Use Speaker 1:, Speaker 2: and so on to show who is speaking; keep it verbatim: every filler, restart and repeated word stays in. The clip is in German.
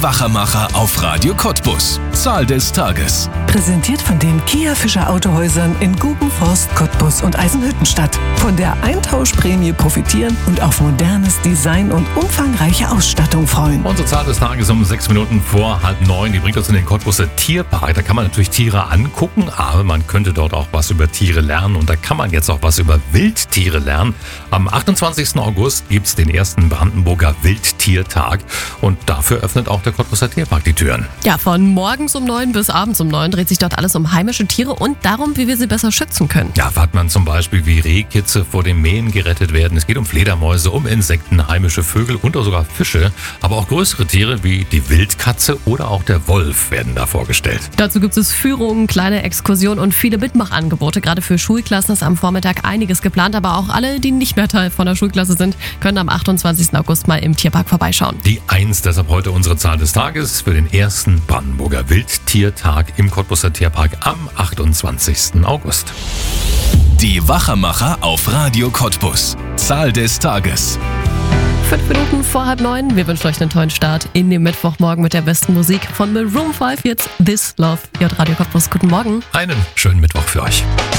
Speaker 1: Wachamacher auf Radio Cottbus. Zahl des Tages.
Speaker 2: Präsentiert von den Kia Fischer Autohäusern in Gubenforst, Cottbus und Eisenhüttenstadt. Von der Eintauschprämie profitieren und auf modernes Design und umfangreiche Ausstattung freuen.
Speaker 3: Unsere Zahl des Tages um sechs Minuten vor halb neun. Die bringt uns in den Cottbuser Tierpark. Da kann man natürlich Tiere angucken, aber man könnte dort auch was über Tiere lernen. Und da kann man jetzt auch was über Wildtiere lernen. Am achtundzwanzigsten August gibt es den ersten Brandenburger Wildtiertag. Und dafür öffnet auch der Cottbuser Tierpark die Türen.
Speaker 4: Ja, von morgens um neun bis abends um neun dreht sich dort alles um heimische Tiere und darum, wie wir sie besser schützen können.
Speaker 3: Ja, erfahrt man zum Beispiel, wie Rehkitze vor dem Mähen gerettet werden. Es geht um Fledermäuse, um Insekten, heimische Vögel und auch sogar Fische. Aber auch größere Tiere wie die Wildkatze oder auch der Wolf werden da vorgestellt.
Speaker 4: Dazu gibt es Führungen, kleine Exkursionen und viele Mitmachangebote. Gerade für Schulklassen ist am Vormittag einiges geplant, aber auch alle, die nicht mehr Teil von der Schulklasse sind, können am achtundzwanzigsten August mal im Tierpark vorbeischauen.
Speaker 3: Die eins, deshalb heute unsere Zahl des Tages für den ersten Brandenburger Wildtiertag im Cottbuser Tierpark am achtundzwanzigsten August.
Speaker 1: Die Wachamacher auf Radio Cottbus. Zahl des Tages.
Speaker 4: Fünf Minuten vor halb neun. Wir wünschen euch einen tollen Start in den Mittwochmorgen mit der besten Musik von Maroon fünf. Jetzt This Love. Ihr hört Radio Cottbus. Guten Morgen.
Speaker 3: Einen schönen Mittwoch für euch.